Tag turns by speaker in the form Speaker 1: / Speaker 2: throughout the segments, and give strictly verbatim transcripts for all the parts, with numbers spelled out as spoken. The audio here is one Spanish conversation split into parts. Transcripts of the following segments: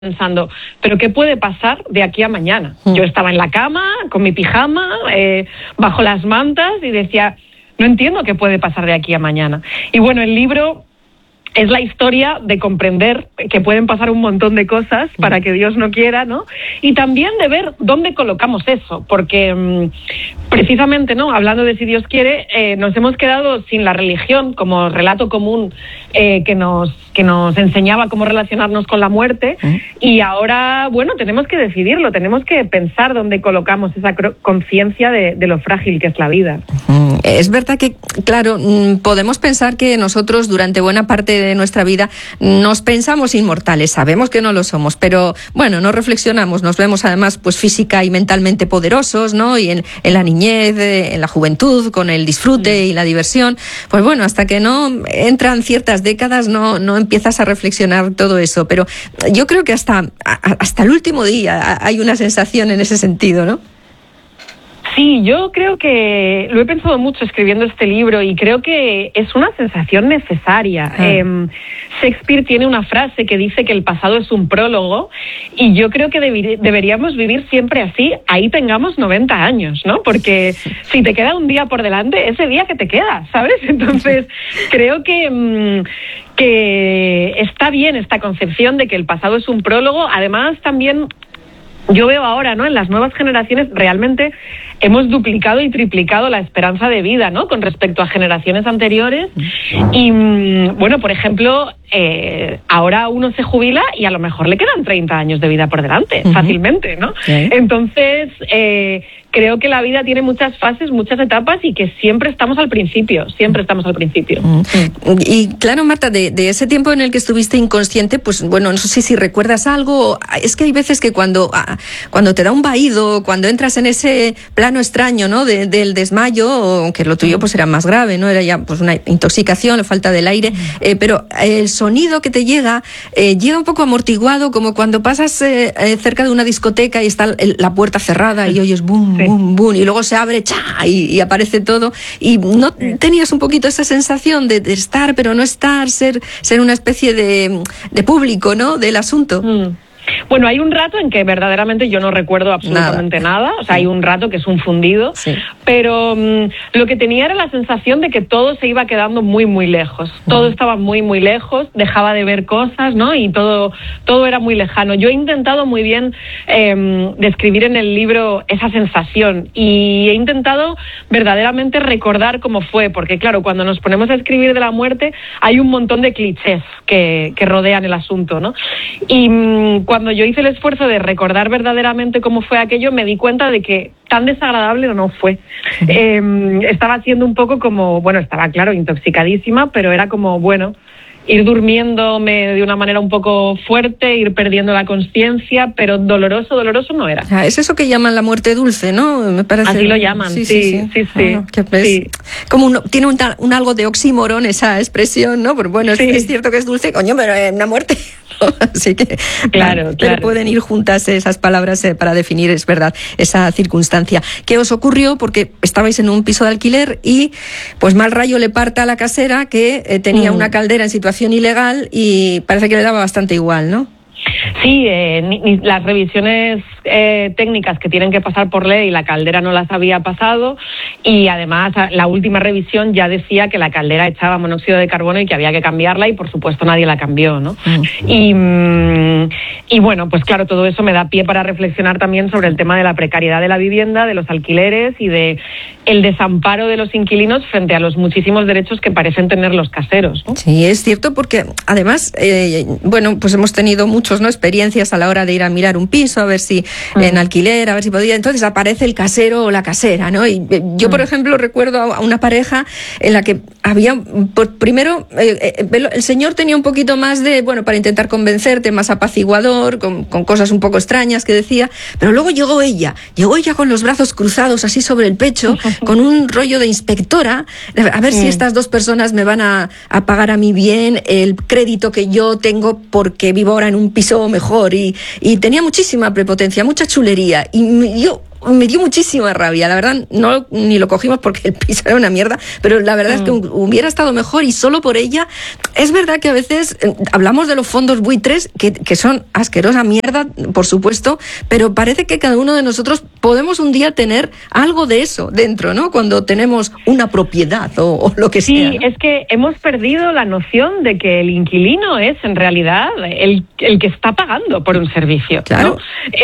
Speaker 1: pensando, ¿pero qué puede pasar de aquí a mañana? Mm. Yo estaba en la cama, con mi pijama, eh, bajo las mantas, y decía, no entiendo qué puede pasar de aquí a mañana. Y bueno, el libro es la historia de comprender que pueden pasar un montón de cosas para que Dios no quiera, ¿no? Y también de ver dónde colocamos eso, porque mmm, precisamente, ¿no? Hablando de si Dios quiere, eh, nos hemos quedado sin la religión como relato común eh, que nos que nos enseñaba cómo relacionarnos con la muerte, ¿Mm? Y ahora, bueno, tenemos que decidirlo, tenemos que pensar dónde colocamos esa conciencia de, de lo frágil que es la vida.
Speaker 2: Es verdad que, claro, podemos pensar que nosotros durante buena parte de nuestra vida nos pensamos inmortales, sabemos que no lo somos, pero bueno, no reflexionamos, nos vemos además pues física y mentalmente poderosos, ¿no? Y en, en la niñez, en la juventud, con el disfrute y la diversión, pues bueno, hasta que no entran ciertas décadas no, no empiezas a reflexionar todo eso, pero yo creo que hasta, hasta el último día hay una sensación en ese sentido, ¿no?
Speaker 1: Sí, yo creo que lo he pensado mucho escribiendo este libro y creo que es una sensación necesaria. Ah. Eh, Shakespeare tiene una frase que dice que el pasado es un prólogo y yo creo que debi- deberíamos vivir siempre así, ahí tengamos noventa años, ¿no? Porque si te queda un día por delante, ese día que te queda, ¿sabes? Entonces, creo que... Mmm, que está bien esta concepción de que el pasado es un prólogo. Además, también yo veo ahora, ¿no? En las nuevas generaciones realmente hemos duplicado y triplicado la esperanza de vida, ¿no? Con respecto a generaciones anteriores. Y, bueno, por ejemplo, eh, ahora uno se jubila y a lo mejor le quedan treinta años de vida por delante, uh-huh. fácilmente, ¿no? Sí. Entonces, eh, creo que la vida tiene muchas fases, muchas etapas y que siempre estamos al principio, siempre estamos al principio.
Speaker 2: Uh-huh. Y claro, Marta, de, de ese tiempo en el que estuviste inconsciente, pues bueno, no sé si recuerdas algo. Es que hay veces que cuando, cuando te da un vaído, cuando entras en ese plano extraño, ¿no? De, del desmayo, aunque lo tuyo pues era más grave, ¿no? Era ya pues una intoxicación, la falta del aire, eh, pero el sonido que te llega, eh, llega un poco amortiguado, como cuando pasas eh, eh, cerca de una discoteca y está el, la puerta cerrada y oyes boom, sí. boom, boom, y luego se abre, ¡cha! Y, y aparece todo, y no sí. tenías un poquito esa sensación de, de estar, pero no estar, ser, ser una especie de, de público, ¿no? Del asunto.
Speaker 1: Mm. Bueno, hay un rato en que verdaderamente yo no recuerdo absolutamente nada, nada. O sea, sí. hay un rato que es un fundido, sí. pero um, lo que tenía era la sensación de que todo se iba quedando muy, muy lejos. Todo uh-huh. estaba muy, muy lejos, dejaba de ver cosas, ¿no? Y todo, todo era muy lejano. Yo he intentado muy bien eh, describir en el libro esa sensación y he intentado verdaderamente recordar cómo fue, porque claro, cuando nos ponemos a escribir de la muerte hay un montón de clichés que, que rodean el asunto, ¿no? Y um, cuando yo hice el esfuerzo de recordar verdaderamente cómo fue aquello, me di cuenta de que tan desagradable no fue. Sí. Eh, estaba siendo un poco como, bueno, estaba claro, intoxicadísima, pero era como, bueno, ir durmiéndome de una manera un poco fuerte, ir perdiendo la conciencia, pero doloroso, doloroso no era.
Speaker 2: Ah, es eso que llaman la muerte dulce, ¿no? Me parece.
Speaker 1: Así lo llaman, sí, sí, sí. sí, sí.
Speaker 2: Ah, no, pues, sí. Como un, tiene un, un algo de oxímoron esa expresión, ¿no? Pero bueno, sí. es, es cierto que es dulce, coño, pero es una muerte. Así que
Speaker 1: claro,
Speaker 2: claro,
Speaker 1: claro.
Speaker 2: pueden ir juntas esas palabras eh, para definir, es verdad, esa circunstancia. ¿Qué os ocurrió? Porque estabais en un piso de alquiler y pues mal rayo le parta a la casera que eh, tenía mm. una caldera en situación ilegal y parece que le daba bastante igual, ¿no?
Speaker 1: Sí, eh, ni, ni las revisiones eh, técnicas que tienen que pasar por ley, la caldera no las había pasado y además la última revisión ya decía que la caldera echaba monóxido de carbono y que había que cambiarla y por supuesto nadie la cambió, ¿no? Mm. Y, mm, y bueno, pues claro, todo eso me da pie para reflexionar también sobre el tema de la precariedad de la vivienda, de los alquileres y de el desamparo de los inquilinos frente a los muchísimos derechos que parecen tener los caseros, ¿no?
Speaker 2: Sí, es cierto, porque además, eh, bueno, pues hemos tenido muchos, ¿no? experiencias a la hora de ir a mirar un piso, a ver si mm. en alquiler, a ver si podía. Entonces aparece el casero o la casera, ¿no? Y yo, por mm. ejemplo, recuerdo a una pareja en la que había, por, primero, eh, eh, el señor tenía un poquito más de, bueno, para intentar convencerte, más apaciguador, con, con cosas un poco extrañas que decía, pero luego llegó ella, llegó ella con los brazos cruzados así sobre el pecho, con un rollo de inspectora, a ver mm. si estas dos personas me van a, a pagar a mí bien el crédito que yo tengo porque vivo ahora en un piso mejor y, y tenía muchísima prepotencia, mucha chulería y yo me dio muchísima rabia, la verdad, no ni lo cogimos porque el piso era una mierda, pero la verdad mm. es que hubiera estado mejor y solo por ella. Es verdad que a veces eh, hablamos de los fondos buitres, que, que son asquerosa mierda, por supuesto, pero parece que cada uno de nosotros podemos un día tener algo de eso dentro, ¿no? Cuando tenemos una propiedad o, o lo que
Speaker 1: sí,
Speaker 2: sea. Sí,
Speaker 1: ¿no? Es que hemos perdido la noción de que el inquilino es en realidad el, el que está pagando por un servicio,
Speaker 2: claro.
Speaker 1: ¿no?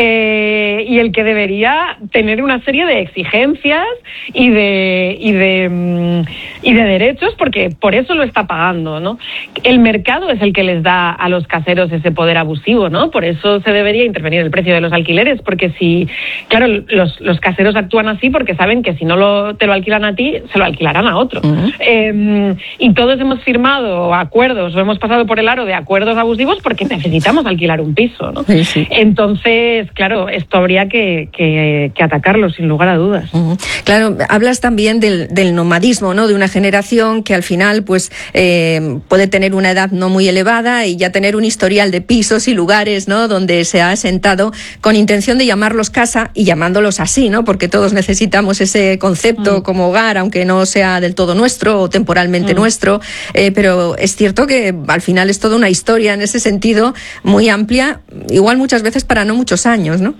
Speaker 1: Eh, y el que debería tener una serie de exigencias y de y de y de derechos, porque por eso lo está pagando, ¿no? El mercado es el que les da a los caseros ese poder abusivo, ¿no? Por eso se debería intervenir el precio de los alquileres, porque si, claro, los, los caseros actúan así porque saben que si no lo, te lo alquilan a ti, se lo alquilarán a otro. Uh-huh. Eh, y todos hemos firmado acuerdos o hemos pasado por el aro de acuerdos abusivos porque necesitamos alquilar un piso, ¿no?
Speaker 2: Sí, sí.
Speaker 1: Entonces, claro, esto habría que, que, que atacarlo, sin lugar a dudas.
Speaker 2: Uh-huh. Claro, hablas también del, del nomadismo, ¿no? De una generación que al final, pues, eh, puede tener una edad no muy elevada y ya tener un historial de pisos y lugares, ¿no? Donde se ha asentado con intención de llamarlos casa y llamándolos así, ¿no? Porque todos necesitamos ese concepto uh-huh. como hogar, aunque no sea del todo nuestro o temporalmente uh-huh. nuestro, eh, pero es cierto que al final es toda una historia en ese sentido muy amplia, igual muchas veces para no muchos años, ¿no?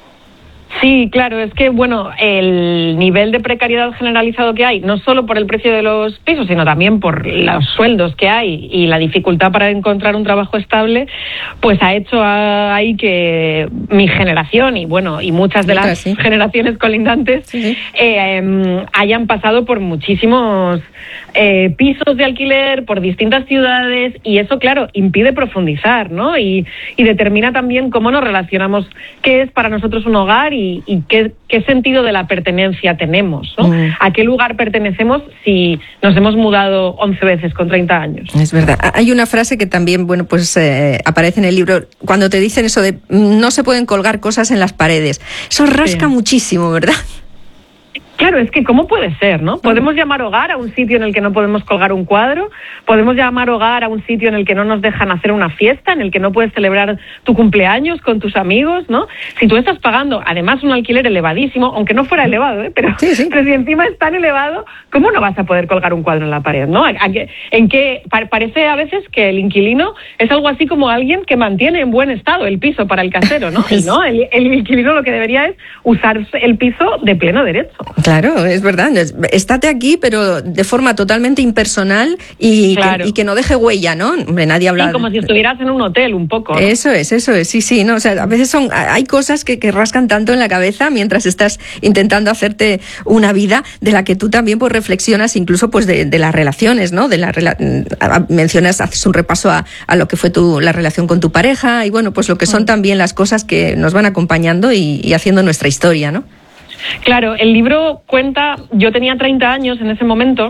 Speaker 1: Sí, claro, es que, bueno, el nivel de precariedad generalizado que hay, no solo por el precio de los pisos, sino también por los sueldos que hay y la dificultad para encontrar un trabajo estable, pues ha hecho ahí que mi generación y, bueno, y muchas de las sí. generaciones colindantes sí, sí. Eh, eh, hayan pasado por muchísimos eh, pisos de alquiler, por distintas ciudades, y eso, claro, impide profundizar, ¿no? Y, y determina también cómo nos relacionamos, qué es para nosotros un hogar y y, y qué, qué sentido de la pertenencia tenemos, ¿no? Mm. ¿A qué lugar pertenecemos si nos hemos mudado once veces con treinta años?
Speaker 2: Es verdad. Hay una frase que también, bueno, pues eh, aparece en el libro, cuando te dicen eso de no se pueden colgar cosas en las paredes. Eso rasca sí. muchísimo, ¿verdad?
Speaker 1: Claro, es que ¿cómo puede ser, no? Podemos llamar hogar a un sitio en el que no podemos colgar un cuadro, podemos llamar hogar a un sitio en el que no nos dejan hacer una fiesta, en el que no puedes celebrar tu cumpleaños con tus amigos, ¿no? Si tú estás pagando, además, un alquiler elevadísimo, aunque no fuera elevado, ¿eh? Pero, sí, sí. pero si encima es tan elevado, ¿cómo no vas a poder colgar un cuadro en la pared, no? En que parece a veces que el inquilino es algo así como alguien que mantiene en buen estado el piso para el casero, ¿no? Y no, el, el inquilino lo que debería es usar el piso de pleno derecho.
Speaker 2: Claro, es verdad. Estate aquí, pero de forma totalmente impersonal y, claro. que, y que no deje huella, ¿no? Hombre, nadie habla.
Speaker 1: Sí, como si estuvieras en un hotel, un poco, ¿no?
Speaker 2: Eso es, eso es, sí, sí, no, o sea, a veces son, hay cosas que, que rascan tanto en la cabeza mientras estás intentando hacerte una vida de la que tú también pues reflexionas, incluso pues de, de las relaciones, ¿no? De la mencionas, haces un repaso a, a lo que fue tu la relación con tu pareja y bueno, pues lo que son mm. también las cosas que nos van acompañando y, y haciendo nuestra historia, ¿no?
Speaker 1: Claro, el libro cuenta, yo tenía treinta años en ese momento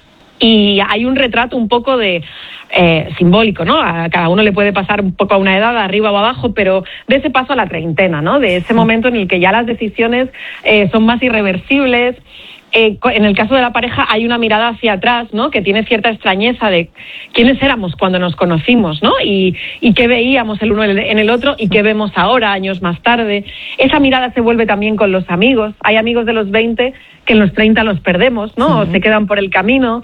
Speaker 1: y hay un retrato un poco de eh, simbólico, ¿no? A cada uno le puede pasar un poco a una edad, arriba o abajo, pero de ese paso a la treintena, ¿no? De ese momento en el que ya las decisiones eh, son más irreversibles. Eh, en el caso de la pareja hay una mirada hacia atrás, ¿no? Que tiene cierta extrañeza de quiénes éramos cuando nos conocimos, ¿no? Y, y qué veíamos el uno en el otro y qué vemos ahora, años más tarde. Esa mirada se vuelve también con los amigos. Hay amigos de los veinte que en los treinta los perdemos, ¿no? Uh-huh. O se quedan por el camino.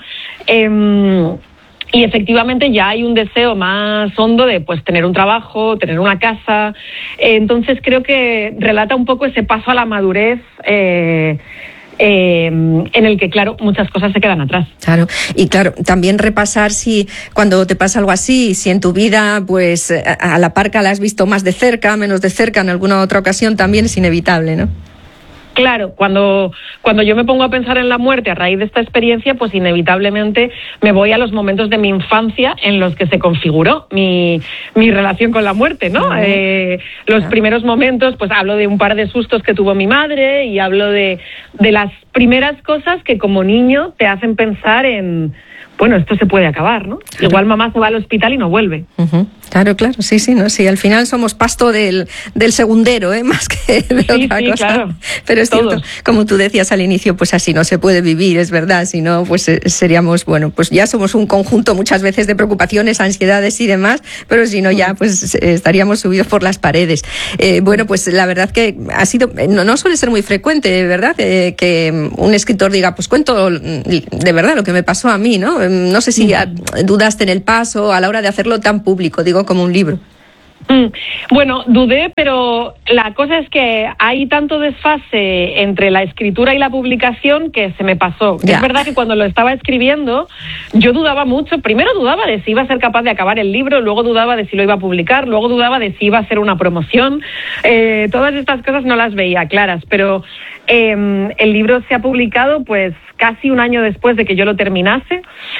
Speaker 1: Eh, Y efectivamente ya hay un deseo más hondo de pues tener un trabajo, tener una casa. Eh, entonces creo que relata un poco ese paso a la madurez eh, Eh, en el que, claro, muchas cosas se quedan atrás.
Speaker 2: Claro, y claro, también repasar si cuando te pasa algo así, si en tu vida, pues a, a la parca la has visto más de cerca, menos de cerca, en alguna otra ocasión, también es inevitable, ¿no?
Speaker 1: Claro, cuando, cuando yo me pongo a pensar en la muerte a raíz de esta experiencia, pues inevitablemente me voy a los momentos de mi infancia en los que se configuró mi, mi relación con la muerte, ¿no? Uh-huh. Eh, los uh-huh. primeros momentos, pues hablo de un par de sustos que tuvo mi madre y hablo de, de las primeras cosas que como niño te hacen pensar en bueno, esto se puede acabar, ¿no? Claro. Igual mamá se va al hospital y no vuelve.
Speaker 2: Uh-huh. Claro, claro, sí, sí, no, sí, al final somos pasto del, del segundero, ¿eh? Más que de
Speaker 1: sí,
Speaker 2: otra
Speaker 1: sí,
Speaker 2: cosa.
Speaker 1: Claro.
Speaker 2: Pero es
Speaker 1: Todos.
Speaker 2: cierto, como tú decías al inicio, pues así no se puede vivir, es verdad, si no, pues eh, seríamos, bueno, pues ya somos un conjunto muchas veces de preocupaciones, ansiedades y demás, pero si no ya, pues eh, estaríamos subidos por las paredes. Eh, bueno, pues la verdad que ha sido, no, no suele ser muy frecuente, ¿verdad? Eh, que un escritor diga, pues cuento de verdad lo que me pasó a mí, ¿no? No sé si dudaste en el paso a la hora de hacerlo tan público, digo, como un libro.
Speaker 1: Mm, bueno, dudé, pero la cosa es que hay tanto desfase entre la escritura y la publicación que se me pasó. Ya. Es verdad que cuando lo estaba escribiendo yo dudaba mucho. Primero dudaba de si iba a ser capaz de acabar el libro, luego dudaba de si lo iba a publicar, luego dudaba de si iba a hacer una promoción. Eh, todas estas cosas no las veía claras, pero eh, el libro se ha publicado pues casi un año después de que yo lo terminase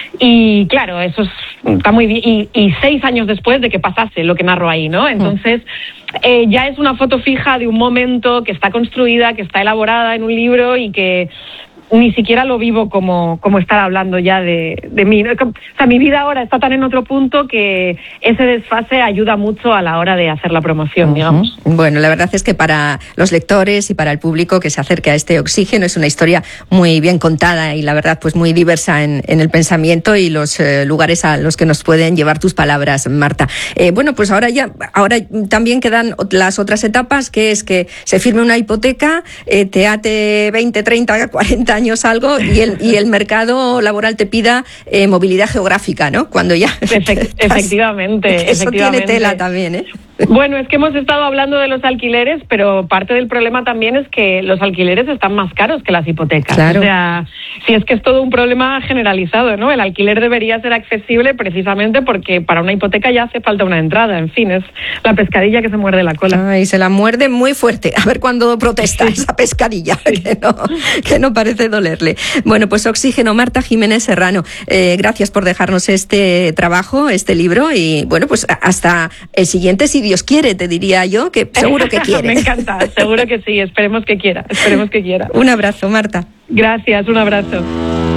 Speaker 1: y claro, eso es, está muy bien, y, y seis años después de que pasase lo que narro ahí, ¿no? Entonces eh, ya es una foto fija de un momento que está construida, que está elaborada en un libro y que ni siquiera lo vivo como, como estar hablando ya de, de mí. O sea, mi vida ahora está tan en otro punto que ese desfase ayuda mucho a la hora de hacer la promoción, uh-huh. digamos.
Speaker 2: Bueno, la verdad es que para los lectores y para el público que se acerque a este Oxígeno es una historia muy bien contada y la verdad pues muy diversa en, en el pensamiento y los eh, lugares a los que nos pueden llevar tus palabras, Marta. Eh, bueno, pues ahora ya, ahora también quedan las otras etapas, que es que se firme una hipoteca, eh, te ate veinte, treinta, cuarenta años algo y el, y el mercado laboral te pida eh, movilidad geográfica, ¿no? Cuando ya...
Speaker 1: Efect- efectivamente,
Speaker 2: Eso
Speaker 1: efectivamente.
Speaker 2: tiene tela también, ¿eh?
Speaker 1: Bueno, es que hemos estado hablando de los alquileres, pero parte del problema también es que los alquileres están más caros que las hipotecas.
Speaker 2: Claro.
Speaker 1: O sea, si es que es todo un problema generalizado, ¿no? El alquiler debería ser accesible precisamente porque para una hipoteca ya hace falta una entrada. En fin, es la pescadilla que se muerde la cola.
Speaker 2: Ay, se la muerde muy fuerte. A ver cuándo protesta sí. esa pescadilla, sí. que, no, que no parece dolerle. Bueno, pues Oxígeno, Marta Jiménez Serrano. Eh, gracias por dejarnos este trabajo, este libro y bueno, pues hasta el siguiente, si Dios quiere, te diría yo, que seguro que quiere.
Speaker 1: Me encanta, seguro que sí, esperemos que quiera, esperemos que quiera.
Speaker 2: Un abrazo, Marta.
Speaker 1: Gracias, un abrazo.